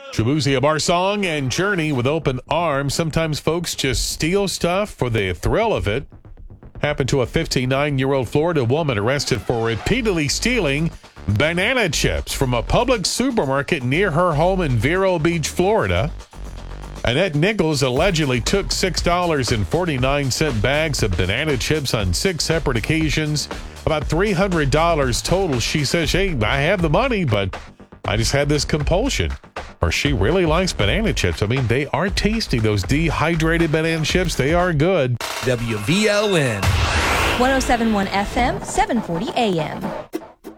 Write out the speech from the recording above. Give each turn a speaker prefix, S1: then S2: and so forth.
S1: Shabuzi Barsong and Journey with Open Arms. Sometimes folks just steal stuff for the thrill of it. Happened to a 59-year-old Florida woman arrested for repeatedly stealing banana chips from a public supermarket near her home in Vero Beach, Florida. Annette Nichols allegedly took $6.49 bags of banana chips on 6 separate occasions, about $300 total. She says, hey, I have the money, but I just had this compulsion. Or she really likes banana chips. I mean, they are tasty. Those dehydrated banana chips, they are good.
S2: WVLN.
S3: 107.1 FM, 740 AM.